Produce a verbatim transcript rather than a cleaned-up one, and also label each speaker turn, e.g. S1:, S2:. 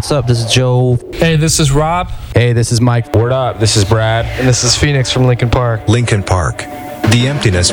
S1: what's up? This is Joe.
S2: Hey, this is Rob.
S1: Hey, this is Mike.
S3: Word up, this is Brad.
S4: And this is Phoenix from Lincoln Park.
S5: Lincoln Park. The emptiness